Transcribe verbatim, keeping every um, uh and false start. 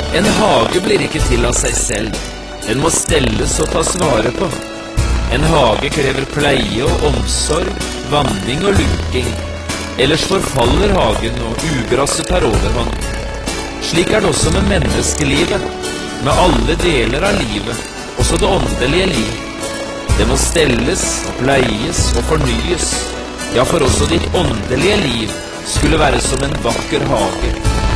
En hage blir ikke til av seg selv. Den må stelles og tas vare på. En hage krever pleie og omsorg, vanning og luking. Ellers forfaller hagen, og ugrasset tar overhånd. Slik er det også med menneskelivet, med alle deler av livet, også det åndelige liv. Det må stelles, pleies og fornyes. Ja, for også ditt åndelige liv skulle være som en vakker hage.